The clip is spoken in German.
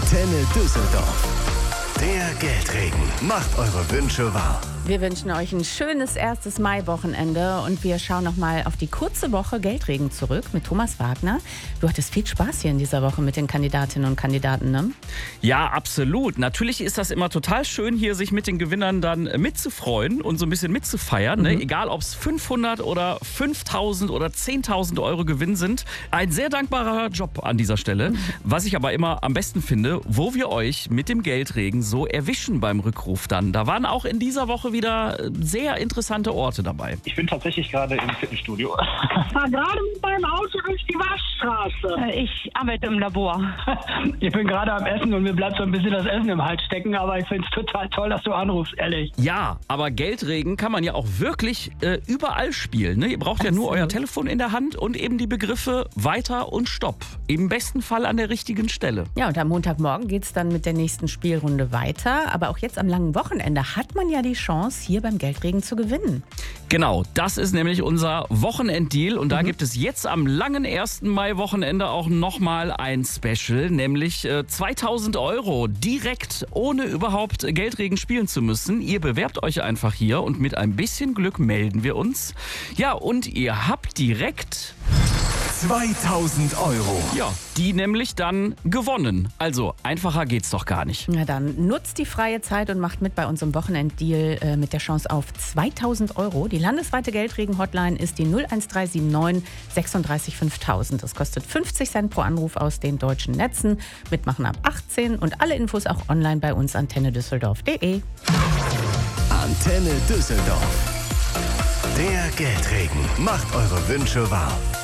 Antenne Düsseldorf. Der Geldregen macht eure Wünsche wahr. Wir wünschen euch ein schönes erstes Mai-Wochenende und wir schauen nochmal auf die kurze Woche Geldregen zurück mit Thomas Wagner. Du hattest viel Spaß hier in dieser Woche mit den Kandidatinnen und Kandidaten, ne? Ja, absolut. Natürlich ist das immer total schön, hier sich mit den Gewinnern dann mitzufreuen und so ein bisschen mitzufeiern. Ne? Egal, ob es 500 oder 5.000 oder 10.000 Euro Gewinn sind. Ein sehr dankbarer Job an dieser Stelle. Was ich aber immer am besten finde, wo wir euch mit dem Geldregen so erwischen beim Rückruf dann. Da waren auch in dieser Woche wieder sehr interessante Orte dabei. Ich bin tatsächlich gerade im Fitnessstudio. Ich fahre gerade mit meinem Auto durch die Waschstraße. Ich arbeite im Labor. Ich bin gerade am Essen und mir bleibt so ein bisschen das Essen im Hals stecken, aber ich finde es total toll, dass du anrufst, ehrlich. Ja, aber Geldregen kann man ja auch wirklich überall spielen. Ne? Ihr braucht ja nur euer Telefon in der Hand und eben die Begriffe Weiter und Stopp. Im besten Fall an der richtigen Stelle. Ja, und am Montagmorgen geht es dann mit der nächsten Spielrunde weiter. Aber auch jetzt am langen Wochenende hat man ja die Chance, hier beim Geldregen zu gewinnen. Genau, das ist nämlich unser Wochenenddeal und da gibt es jetzt am langen 1. Mai-Wochenende auch nochmal ein Special, nämlich 2.000 Euro direkt, ohne überhaupt Geldregen spielen zu müssen. Ihr bewerbt euch einfach hier und mit ein bisschen Glück melden wir uns. Ja, und ihr habt direkt 2.000 Euro. ja, die nämlich dann gewonnen. Also einfacher geht's doch gar nicht. Na dann nutzt die freie Zeit und macht mit bei unserem Wochenenddeal mit der Chance auf 2.000 Euro. Die landesweite Geldregen-Hotline ist die 01379 36 5000. Das kostet 50 Cent pro Anruf aus den deutschen Netzen. Mitmachen ab 18 und alle Infos auch online bei uns antennedüsseldorf.de. Antenne Düsseldorf. Der Geldregen macht eure Wünsche wahr.